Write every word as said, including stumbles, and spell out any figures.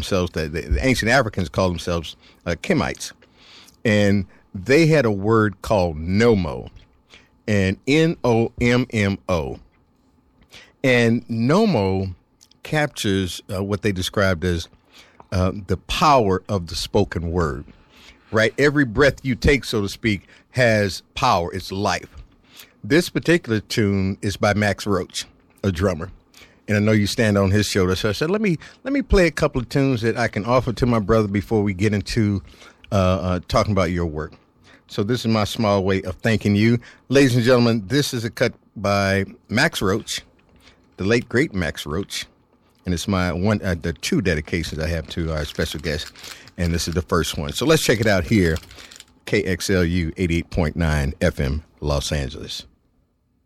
themselves, the, the ancient Africans called themselves uh, Kemites. And they had a word called Nomo, and N O M M O. And Nomo captures uh, what they described as uh, the power of the spoken word, right? Every breath you take, so to speak, has power. It's life. This particular tune is by Max Roach, a drummer. And I know you stand on his shoulder. So I said, let me let me play a couple of tunes that I can offer to my brother before we get into uh, uh, talking about your work. So this is my small way of thanking you. Ladies and gentlemen, this is a cut by Max Roach, the late, great Max Roach. And it's my one, uh, the two dedications I have to our special guest. And this is the first one. So let's check it out here. K X L U eighty-eight point nine F M, Los Angeles.